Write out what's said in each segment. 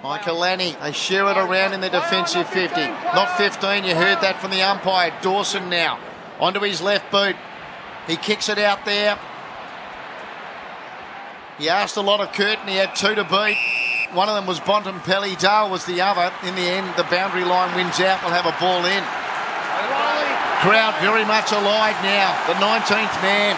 Michaelani, they share it around in the defensive 50. Not 15, you heard that from the umpire. Dawson now, onto his left boot. He kicks it out there. He asked a lot of Curtin, he had 2 to beat. One of them was Bontempelli, Dale was the other. In the end, the boundary line wins out, we'll have a ball in. Crowd very much alive now, the 19th man.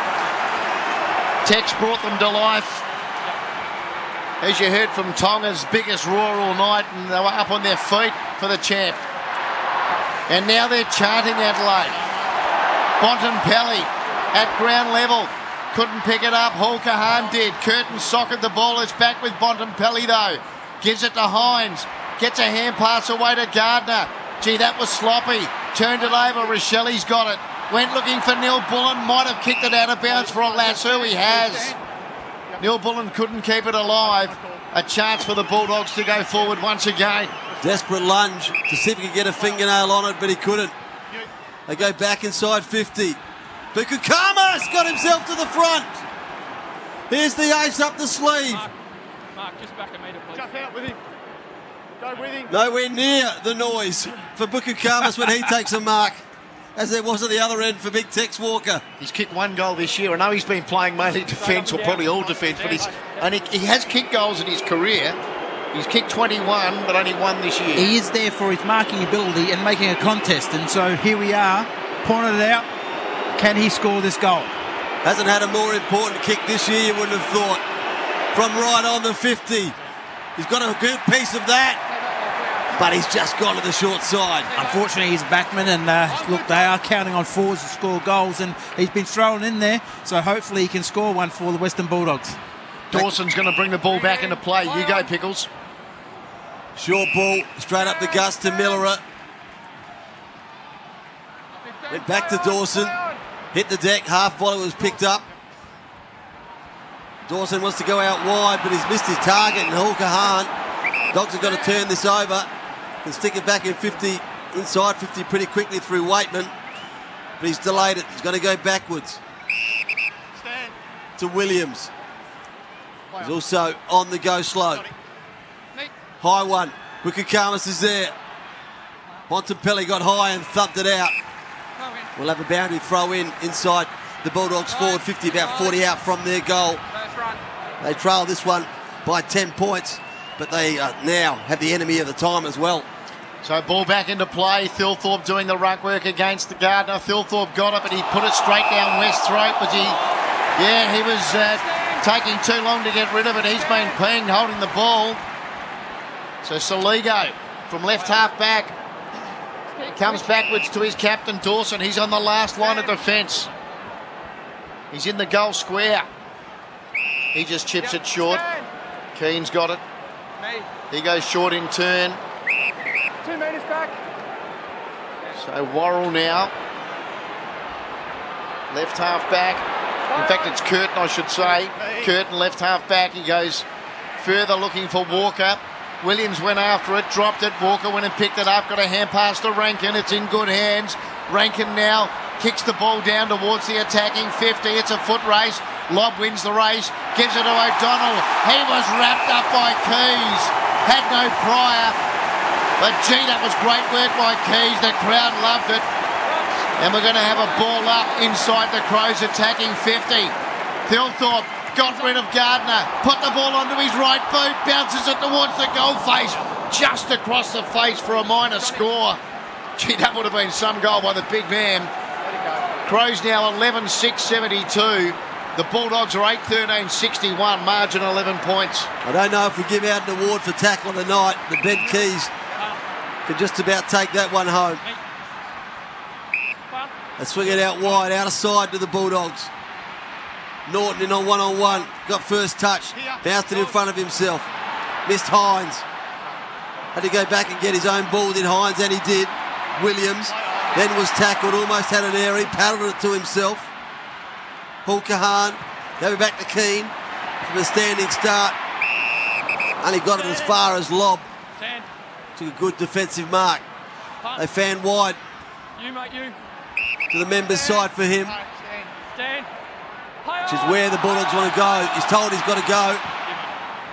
Tex brought them to life. As you heard from Tonga's biggest roar all night, and they were up on their feet for the champ. And now they're chanting Adelaide. Bontempelli at ground level. Couldn't pick it up. Hall Kahan did. Curtin socked the ball. It's back with Bontempelli though. Gives it to Hines. Gets a hand pass away to Gardner. Gee, that was sloppy. Turned it over. Rochelli's got it. Went looking for Neil Bullen. Might have kicked it out of bounds for a lasso. He has. Neil Bullen couldn't keep it alive. A chance for the Bulldogs to go forward once again. Desperate lunge to see if he could get a fingernail on it, but he couldn't. They go back inside 50. Bukukama's got himself to the front. Here's the ace up the sleeve. Mark, just back a metre, please. Jump out with him. Go with him. Nowhere near the noise for Bukukamas when he takes a mark, as there was at the other end for Big Tex Walker. He's kicked 1 goal this year. I know he's been playing mainly defence, or probably all defence, but he has kicked goals in his career. He's kicked 21, but only 1 this year. He is there for his marking ability and making a contest, and so here we are, pointed it out. Can he score this goal? Hasn't had a more important kick this year, you wouldn't have thought. From right on the 50. He's got a good piece of that, but he's just gone to the short side. Unfortunately, he's a backman, and look, they are counting on forwards to score goals, and he's been thrown in there, so hopefully he can score one for the Western Bulldogs. Dawson's going to bring the ball back into play. You go, Pickles. Short ball, straight up the guts to Millerer. Went back to Dawson. Hit the deck, half volley was picked up. Dawson wants to go out wide, but he's missed his target, and Hall Kahan. Dogs have got to turn this over. Can stick it back in 50, inside 50 pretty quickly through Waitman. But he's delayed it. He's going to go backwards. To Williams. He's also on the go slow. High one. Bukukamas is there. Bontempelli got high and thumped it out. We'll have a boundary throw in inside the Bulldogs forward 50, about 40 out from their goal. They trail this one by 10 points, but they now have the enemy of the time as well. So ball back into play. Thilthorpe doing the ruck work against the Gardner. Thilthorpe got it, but he put it straight down West's throat. He was taking too long to get rid of it. He's been pinged holding the ball. So Soligo from left half back comes backwards to his captain Dawson. He's on the last line of defence. He's in the goal square. He just chips it short. Keen's got it. He goes short in turn. 2 metres back. So Worrell now. Left half back. In fact, it's Curtin, I should say. Curtin left half back. He goes further looking for Walker. Williams went after it, dropped it. Walker went and picked it up, got a hand pass to Rankin. It's in good hands. Rankin now kicks the ball down towards the attacking 50. It's a foot race. Lobb wins the race, gives it to O'Donnell. He was wrapped up by Keys. Had no prior. But gee, that was great work by Keys. The crowd loved it. And we're going to have a ball up inside the Crows attacking 50. Thilthorpe got rid of Gardner, put the ball onto his right boot, bounces it towards the goal face, just across the face for a minor score. Gee, that would have been some goal by the big man. Crows now 11-6-72. The Bulldogs are 8-13-61, margin 11 points. I don't know if we give out an award for tackle of the night, but Ben Keys can just about take that one home. They swing it out wide, out of side to the Bulldogs. Norton in on one-on-one, got first touch, bounced it in front of himself. Missed Hines. Had to go back and get his own ball, did Hines, and he did. Williams then was tackled, almost had an air, he paddled it to himself. Hall Kahan, gave it back to Keane from a standing start. Only got it as far as Lobb. Took a good defensive mark. They fan wide to the members' side for him, which is where the Bulldogs want to go. He's told he's got to go.